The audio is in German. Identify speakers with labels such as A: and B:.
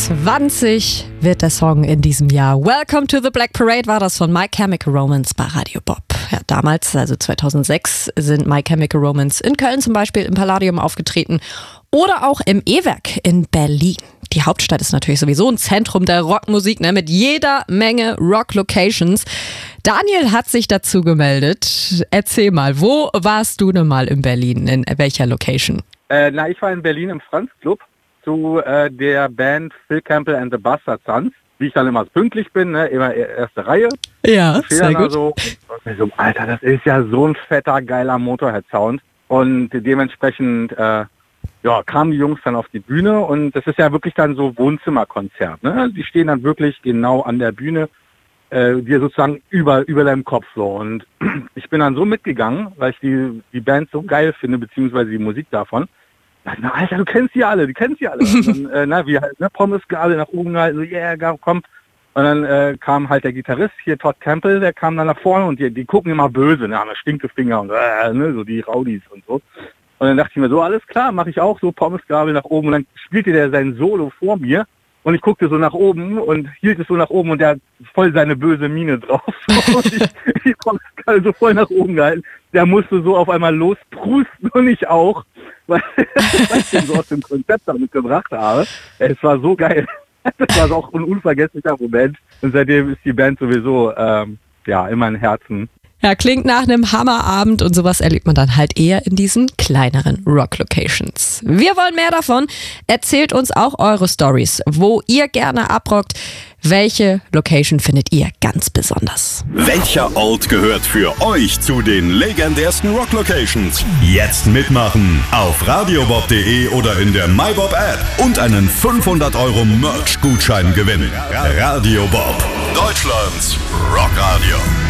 A: 20 wird der Song in diesem Jahr. Welcome to the Black Parade war das von My Chemical Romance bei Radio Bob. Ja, damals, also 2006, sind My Chemical Romance in Köln zum Beispiel im Palladium aufgetreten oder auch im E-Werk in Berlin. Die Hauptstadt ist natürlich sowieso ein Zentrum der Rockmusik, ne, mit jeder Menge Rock-Locations. Daniel hat sich dazu gemeldet. Erzähl mal, wo warst du denn mal in Berlin? In welcher Location?
B: Ich war in Berlin im Franz Club zu der Band Phil Campbell and the Bastard Sons. Wie ich dann immer pünktlich bin, ne, immer erste Reihe.
A: Ja, sehr gut.
B: Also, Alter, das ist ja so ein fetter, geiler Motorhead-Sound. Und dementsprechend kamen die Jungs dann auf die Bühne und das ist ja wirklich dann so Wohnzimmerkonzert. Ne? Die stehen dann wirklich genau an der Bühne, dir sozusagen über deinem Kopf so. Und ich bin dann so mitgegangen, weil ich die Band so geil finde, beziehungsweise die Musik davon. Na, Alter, du kennst die alle. Und dann, wie halt, ne, Pommes Gabel nach oben gehalten, so, yeah, komm. Und dann kam halt der Gitarrist, hier Todd Campbell, der kam dann nach vorne und die gucken immer böse, ne, haben Stinkefinger und ne, so die Rowdies und so. Und dann dachte ich mir so, alles klar, mache ich auch so, Pommes Gabel nach oben. Und dann spielte der sein Solo vor mir und ich guckte so nach oben und hielt es so nach oben und der hat voll seine böse Miene drauf. Und ich Pommes Gabel so voll nach oben gehalten. Der musste so auf einmal losprusten und ich auch, weil ich den so aus dem Konzept damit gebracht habe. Es war so geil. Das war auch ein unvergesslicher Moment. Und seitdem ist die Band sowieso in meinem Herzen.
A: Ja, klingt nach einem Hammerabend und sowas erlebt man dann halt eher in diesen kleineren Rock-Locations. Wir wollen mehr davon. Erzählt uns auch eure Stories, wo ihr gerne abrockt. Welche Location findet ihr ganz besonders?
C: Welcher Ort gehört für euch zu den legendärsten Rock-Locations? Jetzt mitmachen auf radiobob.de oder in der MyBob-App und einen 500 € Merch-Gutschein gewinnen. Radio Bob, Deutschlands Rockradio.